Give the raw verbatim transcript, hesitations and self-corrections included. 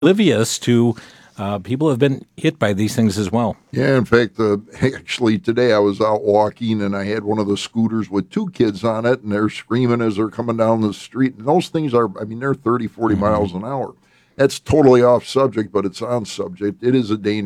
oblivious to uh, people who have been hit by these things as well. Yeah, in fact, uh, actually today I was out walking and I had one of the scooters with two kids on it, and they're screaming as they're coming down the street. And those things are, I mean, they're thirty, forty Mhm. miles an hour. That's totally off subject, but it's on subject. It is a dangerous